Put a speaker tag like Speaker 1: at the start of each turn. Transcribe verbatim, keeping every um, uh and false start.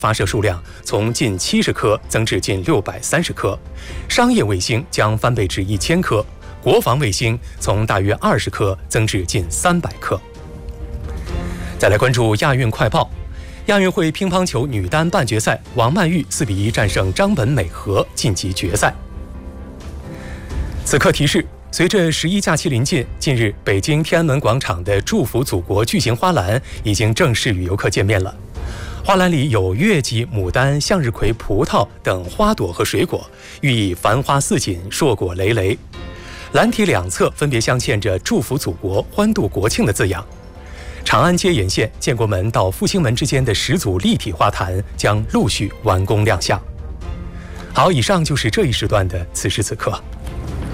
Speaker 1: 发射数量从近七十颗增至近六百三十颗，商业卫星将翻倍至一千颗，国防卫星从大约二十颗增至近三百颗。再来关注亚运快报。亚运会乒乓球女单半决赛，王曼玉四比一战胜张本美和，晋级决赛。此刻提示：随着十一假期临近，近日北京天安门广场的祝福祖国巨型花篮已经正式与游客见面了。花篮里有月季、牡丹、向日葵、葡萄等花朵和水果，寓意繁花似锦、硕果累累。篮体两侧分别镶嵌着祝福祖国、欢度国庆的字样。长安街沿线建国门到复兴门之间的十组立体花坛将陆续完工亮相。好，以上就是这一时段的此时此刻。